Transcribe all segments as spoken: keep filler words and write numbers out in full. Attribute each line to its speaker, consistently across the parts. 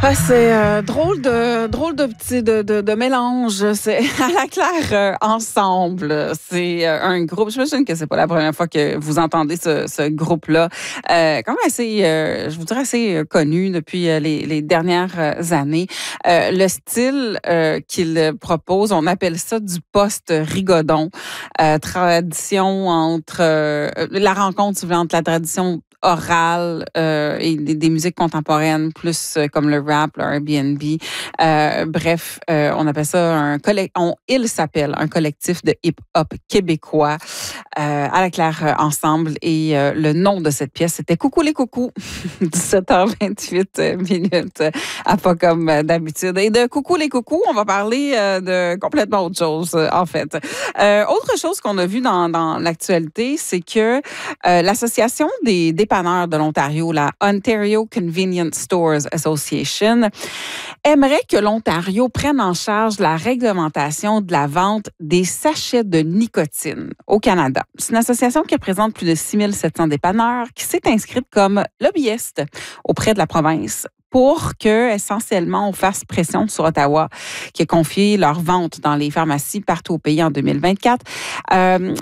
Speaker 1: Ah, c'est euh, drôle de drôle de petit de, de, de mélange. C'est à la claire euh, ensemble. C'est euh, un groupe. J'imagine que c'est pas la première fois que vous entendez ce, ce groupe-là. Euh, quand même assez, euh, je vous dirais assez euh, connu depuis euh, les, les dernières euh, années. Euh, le style euh, qu'il propose, on appelle ça du post-rigodon. Euh, tradition entre euh, la rencontre, si vous voulez, entre la tradition orale euh, et des, des musiques contemporaines, plus euh, comme le rap, le Airbnb. Euh, bref, euh, on appelle ça un collectif. Il s'appelle un collectif de hip-hop québécois euh, à la claire euh, ensemble. Et euh, le nom de cette pièce, c'était Coucou les coucous. dix-sept heures vingt-huit minutes, à pas comme d'habitude. Et de Coucou les coucous, on va parler euh, de complètement autre chose, en fait. Euh, autre chose qu'on a vu dans, dans l'actualité, c'est que euh, l'Association des dépanneurs de l'Ontario, la Ontario Convenience Stores Association, aimerait que l'Ontario prenne en charge la réglementation de la vente des sachets de nicotine au Canada. C'est une association qui représente plus de six mille sept cents dépanneurs qui s'est inscrite comme lobbyiste auprès de la province pour que, essentiellement, on fasse pression sur Ottawa, qui a confié leur vente dans les pharmacies partout au pays en deux mille vingt-quatre. Euh,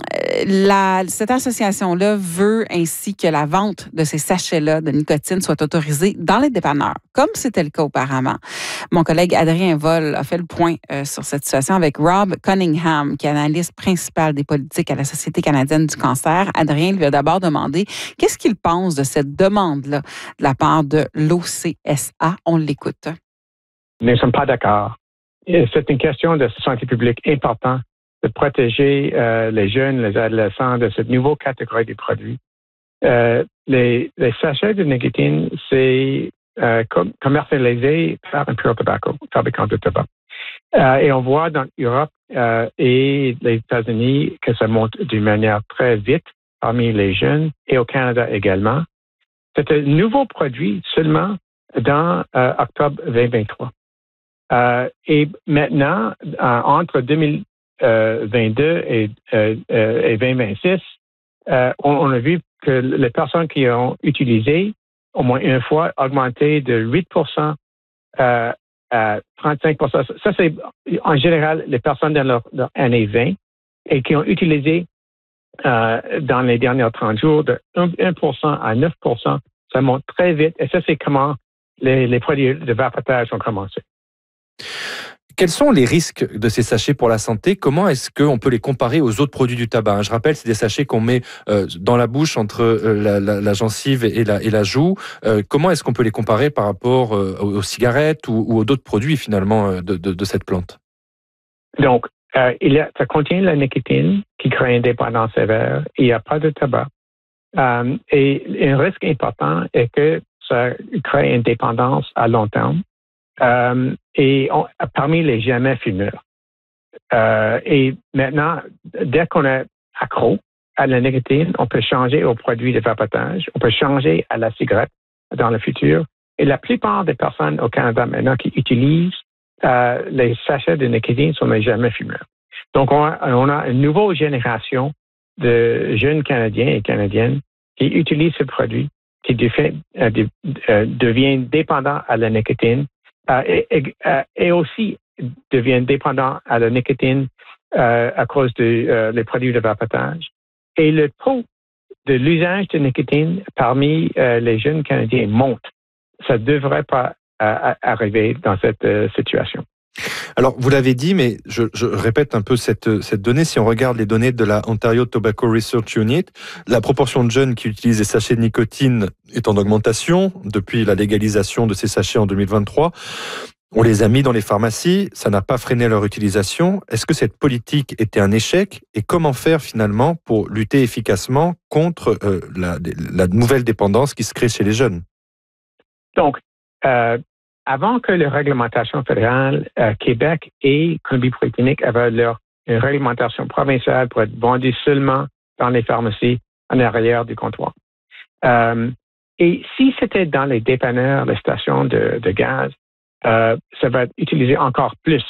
Speaker 1: la, cette association-là veut ainsi que la vente de ces sachets-là de nicotine soit autorisée dans les dépanneurs, comme c'était le cas auparavant. Mon collègue Adrien Vol a fait le point euh, sur cette situation avec Rob Cunningham, qui est analyste principal des politiques à la Société canadienne du cancer. Adrien lui a d'abord demandé qu'est-ce qu'il pense de cette demande-là de la part de l'O C S A. On l'écoute.
Speaker 2: Nous ne sommes pas d'accord. C'est une question de santé publique importante de protéger euh, les jeunes, les adolescents de cette nouvelle catégorie de produits. Euh, les, les sachets de nicotine, c'est euh, com- commercialisé par Imperial Tobacco, fabricant de tabac. Euh, et on voit dans l'Europe euh, et les États-Unis que ça monte d'une manière très vite parmi les jeunes et au Canada également. C'est un nouveau produit seulement dans euh, octobre vingt vingt-trois. Euh, et maintenant, euh, entre deux mille vingt-deux et, euh, et vingt vingt-six, euh, on, on a vu que les personnes qui ont utilisé au moins une fois augmenté de huit pour cent euh, à trente-cinq pour cent. Ça, c'est en général les personnes dans leur, leur année vingt et qui ont utilisé euh, dans les derniers trente jours de un pour cent à neuf pour cent. Ça monte très vite et ça, c'est comment les, les produits de vapotage ont commencé.
Speaker 3: Quels sont les risques de ces sachets pour la santé? Comment est-ce qu'on peut les comparer aux autres produits du tabac? Je rappelle, c'est des sachets qu'on met euh, dans la bouche entre euh, la, la, la gencive et la, et la joue. Euh, comment est-ce qu'on peut les comparer par rapport euh, aux cigarettes ou, ou aux d'autres produits finalement euh, de, de, de cette plante?
Speaker 2: Donc, euh, il y a, ça contient la nicotine qui crée une dépendance sévère. Il n'y a pas de tabac. Euh, et un risque important est que ça crée une dépendance à long terme. Euh, et on, parmi les jamais fumeurs. Euh, et maintenant, dès qu'on est accro à la nicotine, on peut changer aux produits de vapotage, on peut changer à la cigarette dans le futur. Et la plupart des personnes au Canada maintenant qui utilisent euh, les sachets de nicotine sont les jamais fumeurs. Donc, on a, on a une nouvelle génération de jeunes Canadiens et Canadiennes qui utilisent ce produit, qui devient, euh, de, euh, deviennent dépendants à la nicotine. Euh, et, et, euh, et aussi deviennent dépendants à la nicotine euh, à cause des de, euh, produits de vapotage. Et le taux de l'usage de nicotine parmi euh, les jeunes Canadiens monte. Ça ne devrait pas euh, arriver dans cette euh, situation.
Speaker 3: Alors, vous l'avez dit, mais je, je répète un peu cette, cette donnée. Si on regarde les données de la Ontario Tobacco Research Unit, la proportion de jeunes qui utilisent des sachets de nicotine est en augmentation depuis la légalisation de ces sachets en deux mille vingt-trois. On les a mis dans les pharmacies, ça n'a pas freiné leur utilisation. Est-ce que cette politique était un échec? Et comment faire finalement pour lutter efficacement contre euh, la, la nouvelle dépendance qui se crée chez les jeunes?
Speaker 2: Donc, euh, avant que la réglementation fédérale, euh, Québec et Colombie-Britannique avaient leur une réglementation provinciale pour être vendue seulement dans les pharmacies en arrière du comptoir. Euh, et si c'était dans les dépanneurs, les stations de, de gaz, euh, ça va être utilisé encore plus.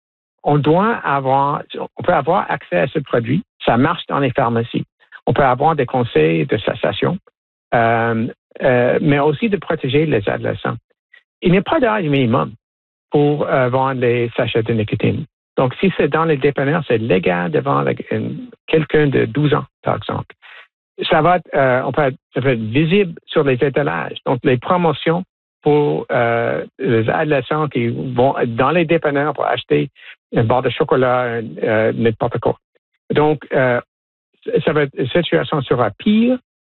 Speaker 2: On doit avoir, on peut avoir accès à ce produit. Ça marche dans les pharmacies. On peut avoir des conseils de cessation, euh, euh, mais aussi de protéger les adolescents. il n'y a pas d'âge minimum pour euh, vendre les sachets de nicotine. Donc, si c'est dans les dépanneurs, c'est légal de vendre une, quelqu'un de douze ans, par exemple. Ça va être, euh, on peut être, ça peut être visible sur les étalages. Donc, les promotions pour euh, les adolescents qui vont dans les dépanneurs pour acheter une barre de chocolat, euh, n'importe quoi. Donc, euh, ça va être, la situation sera pire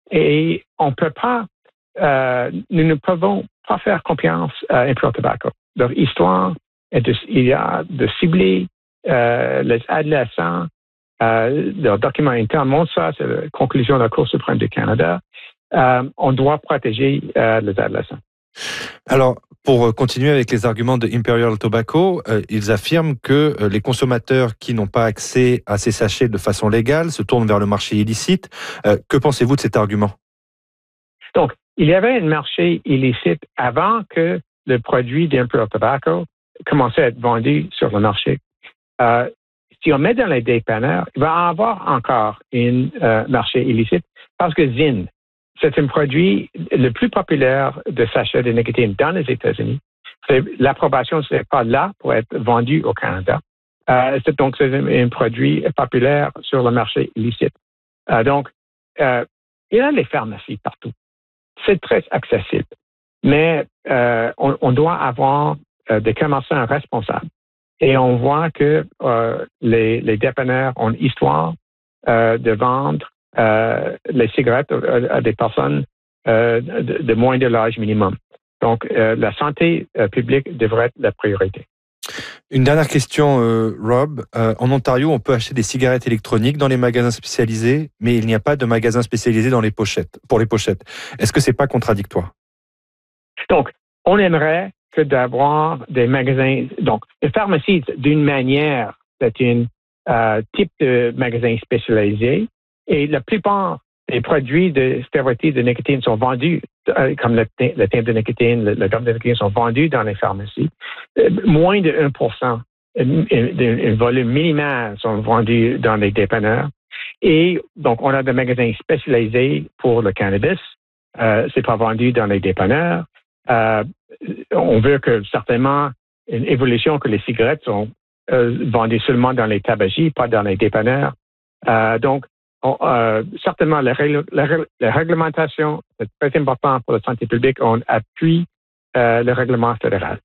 Speaker 2: et on peut pas, euh, nous ne pouvons pas faire confiance à Imperial Tobacco. Leur histoire est de, il y a de cibler euh, les adolescents. Euh, leur document interne montre ça, c'est la conclusion de la Cour suprême du Canada. Euh, on doit protéger euh, les adolescents.
Speaker 3: Alors, pour continuer avec les arguments de Imperial Tobacco, euh, ils affirment que euh, les consommateurs qui n'ont pas accès à ces sachets de façon légale se tournent vers le marché illicite. Euh, que pensez-vous de cet argument?
Speaker 2: Donc, il y avait un marché illicite avant que le produit d'Imperial Tobacco commençait à être vendu sur le marché. Euh, si on met dans les dépanneurs, il va y avoir encore un euh, marché illicite parce que Zyn, c'est un produit le plus populaire de sachets de nicotine dans les États-Unis. C'est, l'approbation n'est pas là pour être vendu au Canada. Euh, c'est, donc, c'est un, un produit populaire sur le marché illicite. Euh, donc, euh, il y a les pharmacies partout. C'est très accessible. Mais euh, on, on doit avoir euh, des commerçants responsables. Et on voit que euh, les, les dépanneurs ont une histoire euh, de vendre euh, les cigarettes à, à des personnes euh, de, de moins de l'âge minimum. Donc, euh, la santé euh, publique devrait être la priorité.
Speaker 3: Une dernière question, euh, Rob. Euh, en Ontario, on peut acheter des cigarettes électroniques dans les magasins spécialisés, mais il n'y a pas de magasins spécialisés dans les pochettes, pour les pochettes. Est-ce que c'est pas contradictoire?
Speaker 2: Donc, on aimerait que d'avoir des magasins. Donc, les pharmacies, d'une manière, c'est un euh, type de magasin spécialisé. Et la plupart des produits de stéroïdes de nicotine sont vendus, euh, comme le, le thym de nicotine, le, le gomme de nicotine, sont vendus dans les pharmacies. Euh, moins de un pour cent, un volume minimal, sont vendus dans les dépanneurs. Et donc, on a des magasins spécialisés pour le cannabis. Euh, c'est pas vendu dans les dépanneurs. Euh, on veut que certainement une évolution que les cigarettes sont euh, vendues seulement dans les tabagies, pas dans les dépanneurs. Euh, donc, on, euh, certainement, la, règle, la, la réglementation est très importante pour la santé publique. On appuie euh, le règlement fédéral.